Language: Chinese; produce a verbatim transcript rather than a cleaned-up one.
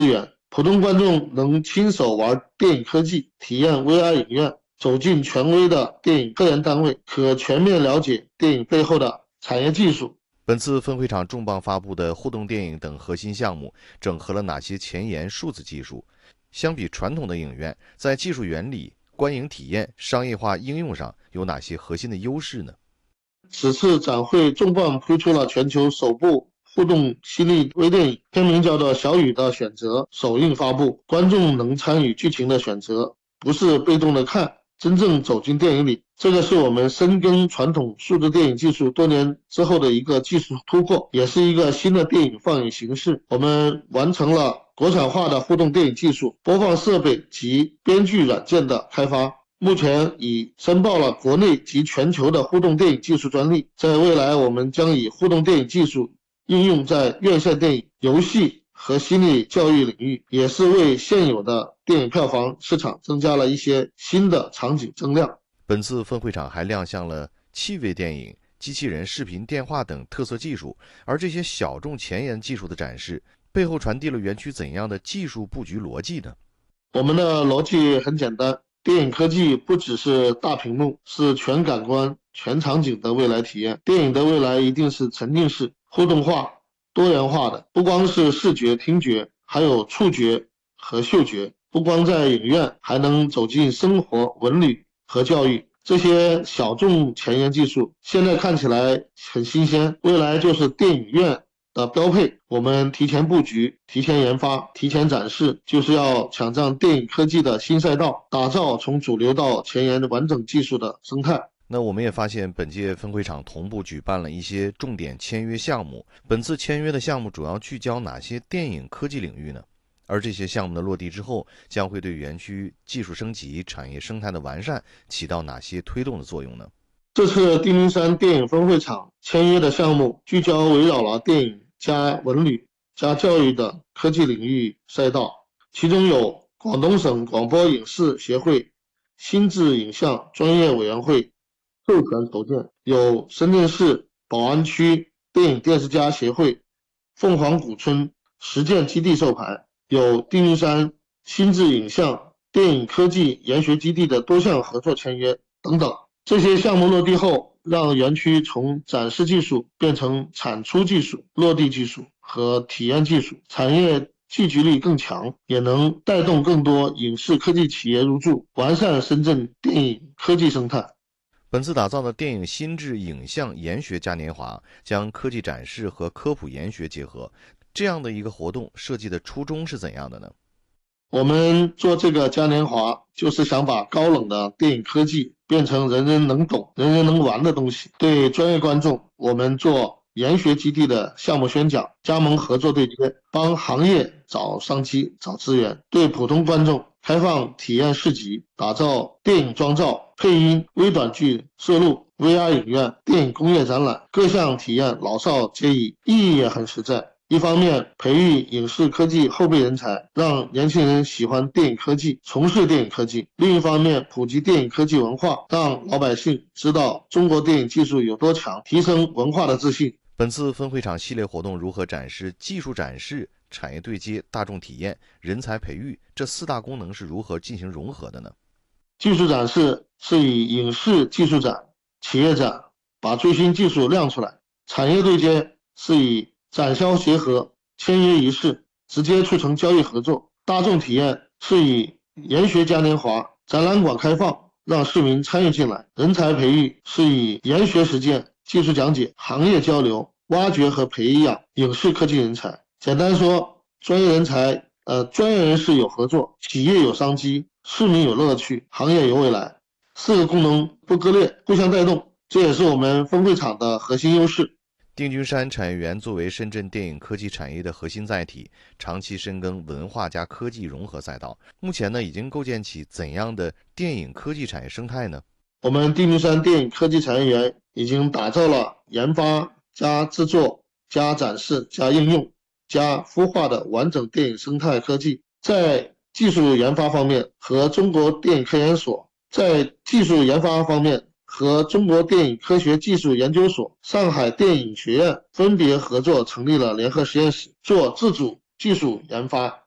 源，普通观众能亲手玩电影科技，体验 V R 影院，走进权威的电影科研单位，可全面了解电影背后的产业技术。 本次分会场重磅发布的互动电影等核心项目，整合了哪些前沿数字技术？相比传统的影院，在技术原理、观影体验、商业化应用上有哪些核心的优势呢？ 此次展会重磅推出了全球首部互动犀利微电影，片名叫做《小雨的选择》，首映发布，观众能参与剧情的选择，不是被动的看，真正走进电影里。这个是我们深耕传统数字电影技术多年之后的一个技术突破，也是一个新的电影放映形式。我们完成了国产化的互动电影技术、播放设备及编剧软件的开发，目前已申报了国内及全球的互动电影技术专利。在未来，我们将以互动电影技术应用在院线电影、游戏和心理教育领域，也是为现有的电影票房市场增加了一些新的场景增量。 本次分会场还亮相了气味电影、机器人视频电话等特色技术，而这些小众前沿技术的展示，背后传递了园区怎样的技术布局逻辑呢？ 我们的逻辑很简单，电影科技不只是大屏幕，是全感官、全场景的未来体验。电影的未来一定是沉浸式、互动化、多元化的，不光是视觉、听觉，还有触觉和嗅觉。不光在影院，还能走进生活、文旅和教育。这些小众前沿技术现在看起来很新鲜，未来就是电影院的标配。我们提前布局、提前研发、提前展示，就是要抢占电影科技的新赛道，打造从主流到前沿的完整技术的生态。 那我们也发现本届分会场同步举办了一些重点签约项目，本次签约的项目主要聚焦哪些电影科技领域呢？而这些项目的落地之后，将会对园区技术升级、产业生态的完善起到哪些推动的作用呢？ 这次砭陵山电影分会场签约的项目聚焦围绕了电影加文旅加教育的科技领域赛道，其中有广东省广播影视协会新智影像专业委员会授权筹建，有深圳市宝安区电影电视家协会凤凰古村实践基地授牌，有砭陵山新智影像电影科技研学基地的多项合作签约等等。这些项目落地后，让园区从展示技术变成产出技术、落地技术和体验技术，产业聚集力更强，也能带动更多影视科技企业入驻，完善深圳电影科技生态。 本次打造的电影新智影像研学嘉年华将科技展示和科普研学结合，这样的一个活动设计的初衷是怎样的呢？ 我们做这个嘉年华，就是想把高冷的电影科技变成人人能懂、人人能玩的东西。对专业观众，我们做研学基地的项目宣讲、加盟合作对接，帮行业找商机、找资源；对普通观众，开放体验市集，打造电影妆造、配音、微短剧摄录、V R 影院、电影工业展览，各项体验老少皆宜，意义也很实在。一方面培育影视科技后备人才，让年轻人喜欢电影科技，从事电影科技；另一方面普及电影科技文化，让老百姓知道中国电影技术有多强，提升文化的自信。 本次分会场系列活动如何展示技术展示、产业对接、大众体验、人才培育这四大功能是如何进行融合的呢？ 技术展示是以影视技术展、企业展把最新技术亮出来；产业对接是以展销结合、签约仪式直接促成交易合作；大众体验是以研学嘉年华、展览馆开放让市民参与进来；人才培育是以研学实践、技术讲解、行业交流挖掘和培养影视科技人才。简单说，专业人才呃，专业人士有合作，企业有商机，市民有乐趣，行业有未来，四个功能不割裂，互相带动，这也是我们分会场的核心优势。 砭君山产业园作为深圳电影科技产业的核心载体，长期深耕文化加科技融合赛道，目前呢已经构建起怎样的电影科技产业生态呢？ 我们砭君山电影科技产业园已经打造了研发加制作加展示加应用加孵化的完整电影生态科技。在技术研发方面和中国电影科研所，在技术研发方面和中国电影科学技术研究所、上海电影学院分别合作成立了联合实验室，做自主技术研发，